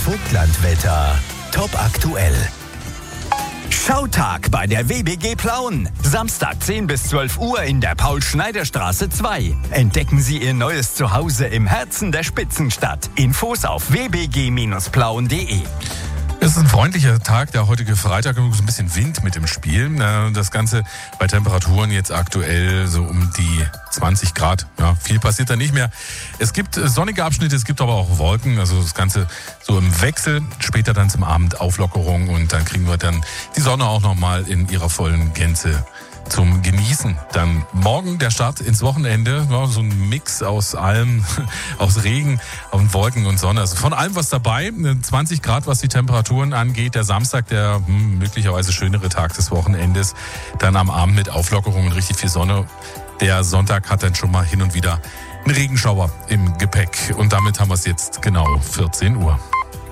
Vogtlandwetter. Top aktuell. Schautag bei der WBG Plauen. Samstag 10 bis 12 Uhr in der Paul-Schneider-Straße 2. Entdecken Sie Ihr neues Zuhause im Herzen der Spitzenstadt. Infos auf wbg-plauen.de. Es ist ein freundlicher Tag, der heutige Freitag, so ein bisschen Wind mit im Spiel. Das Ganze bei Temperaturen jetzt aktuell so um die 20 Grad. Ja, viel passiert da nicht mehr. Es gibt sonnige Abschnitte, es gibt aber auch Wolken. Also das Ganze so im Wechsel. Später dann zum Abend Auflockerung und dann kriegen wir dann die Sonne auch nochmal in ihrer vollen Gänze zum Genießen. Dann morgen der Start ins Wochenende, ja, so ein Mix aus allem, aus Regen und Wolken und Sonne. Also von allem was dabei, 20 Grad, was die Temperaturen angeht. Der Samstag, der möglicherweise schönere Tag des Wochenendes. Dann am Abend mit Auflockerung und richtig viel Sonne. Der Sonntag hat dann schon mal hin und wieder einen Regenschauer im Gepäck. Und damit haben wir es jetzt genau 14 Uhr.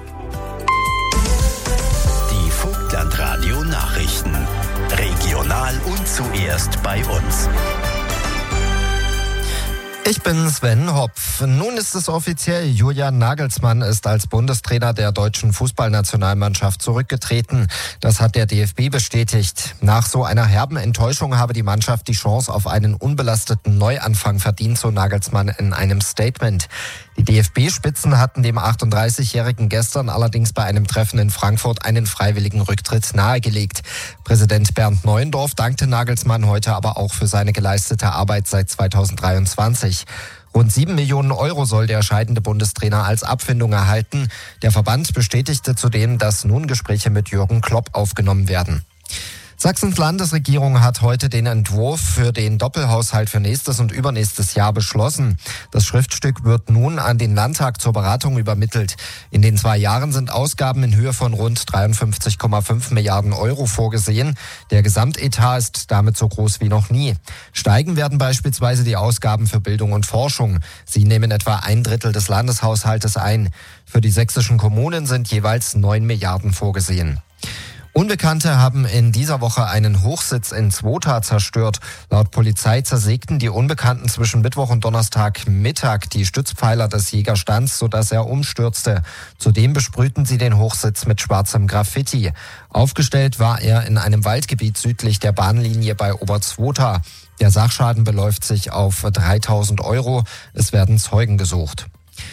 Die Vogtlandradio Nachrichten. Regional und zuerst bei uns. Ich bin Sven Hopf. Nun ist es offiziell. Julian Nagelsmann ist als Bundestrainer der deutschen Fußballnationalmannschaft zurückgetreten. Das hat der DFB bestätigt. Nach so einer herben Enttäuschung habe die Mannschaft die Chance auf einen unbelasteten Neuanfang verdient, so Nagelsmann in einem Statement. Die DFB-Spitzen hatten dem 38-Jährigen gestern allerdings bei einem Treffen in Frankfurt einen freiwilligen Rücktritt nahegelegt. Präsident Bernd Neuendorf dankte Nagelsmann heute aber auch für seine geleistete Arbeit seit 2023. Rund 7 Millionen Euro soll der scheidende Bundestrainer als Abfindung erhalten. Der Verband bestätigte zudem, dass nun Gespräche mit Jürgen Klopp aufgenommen werden. Sachsens Landesregierung hat heute den Entwurf für den Doppelhaushalt für nächstes und übernächstes Jahr beschlossen. Das Schriftstück wird nun an den Landtag zur Beratung übermittelt. In den 2 Jahren sind Ausgaben in Höhe von rund 53,5 Milliarden Euro vorgesehen. Der Gesamtetat ist damit so groß wie noch nie. Steigen werden beispielsweise die Ausgaben für Bildung und Forschung. Sie nehmen etwa 1/3 des Landeshaushaltes ein. Für die sächsischen Kommunen sind jeweils 9 Milliarden vorgesehen. Unbekannte haben in dieser Woche einen Hochsitz in Zwota zerstört. Laut Polizei zersägten die Unbekannten zwischen Mittwoch und Donnerstagmittag die Stützpfeiler des Jägerstands, sodass er umstürzte. Zudem besprühten sie den Hochsitz mit schwarzem Graffiti. Aufgestellt war er in einem Waldgebiet südlich der Bahnlinie bei Oberzwota. Der Sachschaden beläuft sich auf 3.000 Euro. Es werden Zeugen gesucht.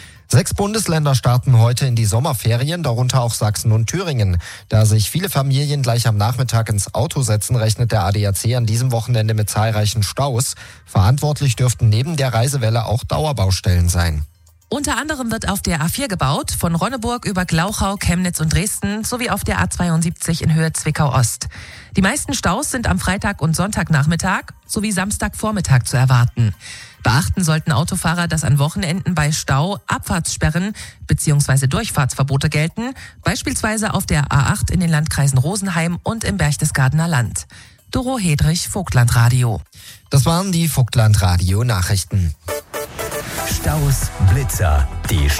6 Bundesländer starten heute in die Sommerferien, darunter auch Sachsen und Thüringen. Da sich viele Familien gleich am Nachmittag ins Auto setzen, rechnet der ADAC an diesem Wochenende mit zahlreichen Staus. Verantwortlich dürften neben der Reisewelle auch Dauerbaustellen sein. Unter anderem wird auf der A4 gebaut, von Ronneburg über Glauchau, Chemnitz und Dresden sowie auf der A72 in Höhe Zwickau-Ost. Die meisten Staus sind am Freitag- und Sonntagnachmittag sowie Samstagvormittag zu erwarten. Beachten sollten Autofahrer, dass an Wochenenden bei Stau Abfahrtssperren bzw. Durchfahrtsverbote gelten, beispielsweise auf der A8 in den Landkreisen Rosenheim und im Berchtesgadener Land. Doro Hedrich, Vogtlandradio. Das waren die Vogtlandradio Nachrichten. Staus, Blitzer, die